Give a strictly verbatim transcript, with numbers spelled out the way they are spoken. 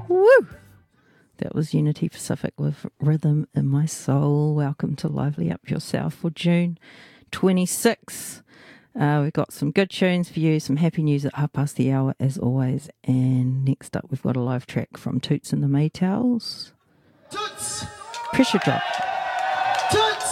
Woo! That was Unity Pacific with Rhythm in My Soul. Welcome to Lively Up Yourself for June twenty-sixth. Uh, we've got some good tunes for you, some happy news at half past the hour as always. And next up we've got a live track from Toots and the Maytals. Toots! Pressure Drop. Toots!